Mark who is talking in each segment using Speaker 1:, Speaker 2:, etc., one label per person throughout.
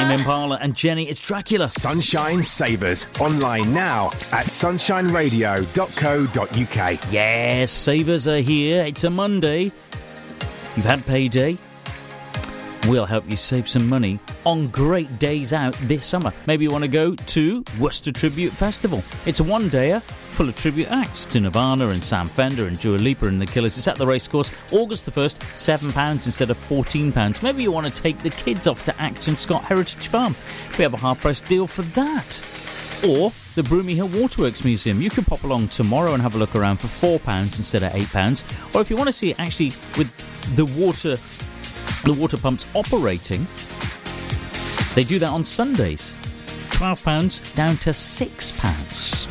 Speaker 1: Tame Impala and Jenny, it's Dracula.
Speaker 2: Sunshine Savers. Online now at sunshineradio.co.uk.
Speaker 1: Yes, savers are here. It's a Monday. You've had payday. We'll help you save some money on great days out this summer. Maybe you want to go to Worcester Tribute Festival. It's a one-dayer full of tribute acts to Nirvana and Sam Fender and Dua Lipa and The Killers. It's at the racecourse, August the 1st, £7 instead of £14. Maybe you want to take the kids off to Acton Scott Heritage Farm. We have a half-price deal for that. Or the Broomy Hill Waterworks Museum. You can pop along tomorrow and have a look around for £4 instead of £8. Or if you want to see it actually with the water pumps operating, they do that on Sundays. £12 down to £6.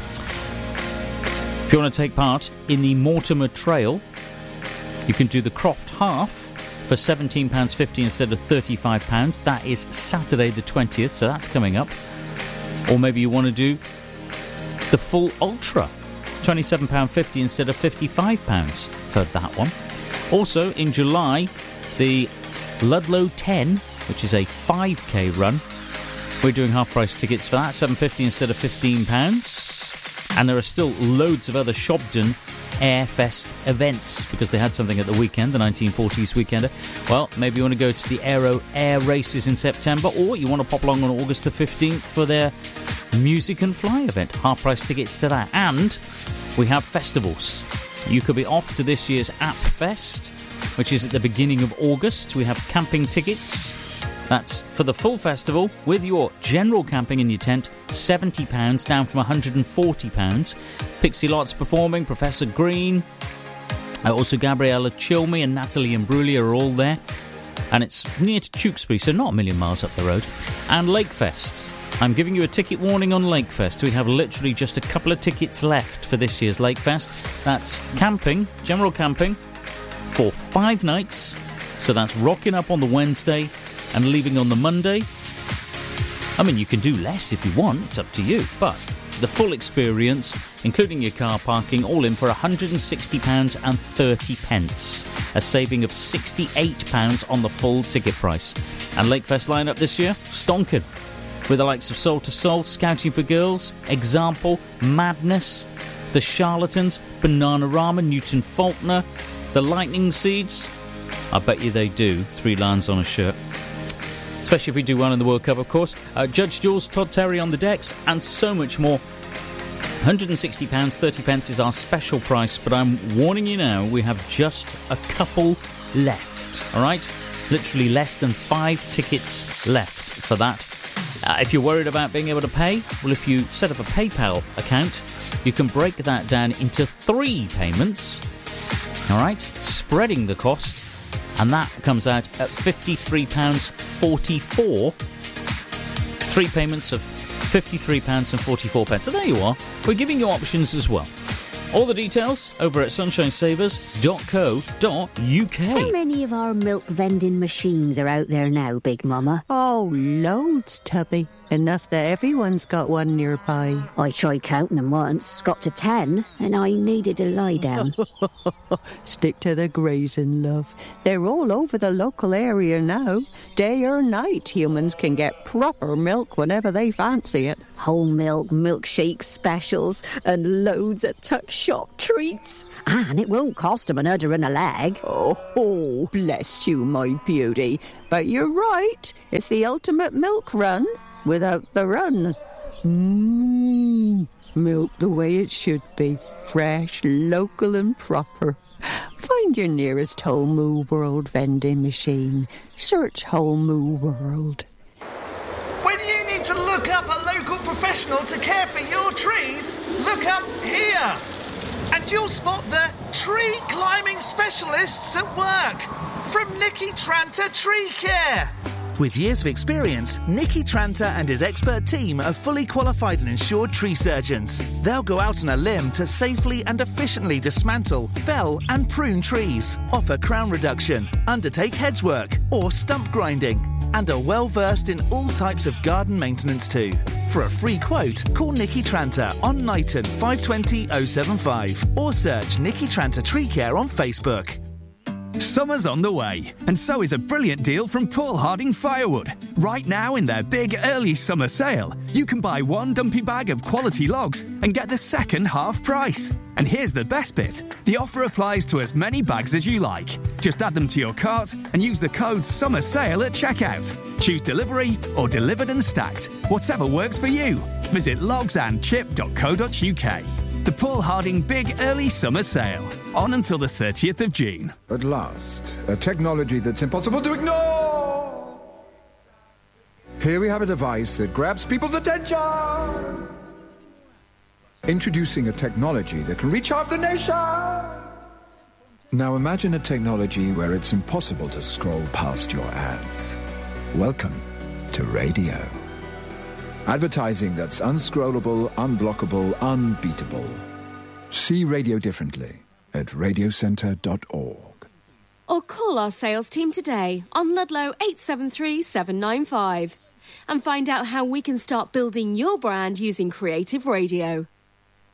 Speaker 1: If you want to take part in the Mortimer Trail, you can do the Croft Half for £17.50 instead of £35. That is Saturday the 20th, so that's coming up. Or maybe you want to do the full Ultra, £27.50 instead of £55 for that one. Also, in July, the Ludlow 10, which is a 5k run. We're doing half-price tickets for that, £7.50 instead of £15. And there are still loads of other Shobden Airfest events, because they had something at the weekend, the 1940s Weekender. Well, maybe you want to go to the Aero Air races in September, or you want to pop along on August the 15th for their Music and Fly event. Half-price tickets to that. And we have festivals. You could be off to this year's App Fest, which is at the beginning of August. We have camping tickets. That's for the full festival with your general camping in your tent, £70 down from £140. Pixie Lot's performing, Professor Green, also Gabriella Chilmy and Natalie Imbruglia are all there. And it's near to Tewkesbury, so not a million miles up the road. And Lakefest. I'm giving you a ticket warning on Lakefest. We have literally just a couple of tickets left for this year's Lakefest. That's camping, general camping, for 5 nights. So that's rocking up on the Wednesday and leaving on the Monday. I mean, you can do less if you want, it's up to you, but the full experience, including your car parking, all in for £160.30, a saving of £68 on the full ticket price. And Lakefest lineup this year, stonking, with the likes of Soul to Soul, Scouting for Girls, Example, Madness, The Charlatans, Bananarama, Newton Faulkner, The Lightning Seeds. I bet you they do 3 lines on a shirt. Especially if we do well in the World Cup, of course. Judge Jules, Todd Terry on the decks, and so much more. £160.30 is our special price, but I'm warning you now, we have just a couple left. All right? Literally less than 5 tickets left for that. If you're worried about being able to pay, well, if you set up a PayPal account, you can break that down into 3 payments. All right? Spreading the cost. And that comes out at £53.44. 3 payments of £53.44. So there you are. We're giving you options as well. All the details over at sunshinesavers.co.uk.
Speaker 3: How many of our milk vending machines are out there now, Big Mama?
Speaker 4: Oh, loads, Tubby. Enough that everyone's got one nearby.
Speaker 3: I tried counting them once, got to 10, and I needed to lie down.
Speaker 4: Stick to the grazing, love. They're all over the local area now. Day or night, humans can get proper milk whenever they fancy it.
Speaker 3: Whole milk, milkshake specials, and loads of tuck shop treats. And it won't cost them an udder and a leg.
Speaker 4: Oh, bless you, my beauty. But you're right. It's the ultimate milk run without the run. Milk the way it should be. Fresh, local and proper. Find your nearest Whole Moo World vending machine. Search Whole Moo World.
Speaker 5: When you need to look up a local professional to care for your trees, look up here. And you'll spot the tree climbing specialists at work from Nicky Tranter Tree Care.
Speaker 6: With years of experience, Nicky Tranter and his expert team are fully qualified and insured tree surgeons. They'll go out on a limb to safely and efficiently dismantle, fell and prune trees, offer crown reduction, undertake hedge work or stump grinding, and are well versed in all types of garden maintenance too. For a free quote, call Nicky Tranter on Knighton 520 075 or search Nicky Tranter Tree Care on Facebook. Summer's on the way, and so is a brilliant deal from Paul Harding Firewood. Right now in their big early summer sale, you can buy one dumpy bag of quality logs and get the second half price. And here's the best bit. The offer applies to as many bags as you like. Just add them to your cart and use the code Summer Sale at checkout. Choose delivery or delivered and stacked, whatever works for you. Visit logsandchip.co.uk. The Paul Harding Big Early Summer Sale. On until the 30th of June.
Speaker 7: At last, a technology that's impossible to ignore. Here we have a device that grabs people's attention. Introducing a technology that can reach half the nation. Now imagine a technology where it's impossible to scroll past your ads. Welcome to radio. Advertising that's unscrollable, unblockable, unbeatable. See radio differently at radiocentre.org.
Speaker 8: Or call our sales team today on Ludlow 873 795 and find out how we can start building your brand using creative radio.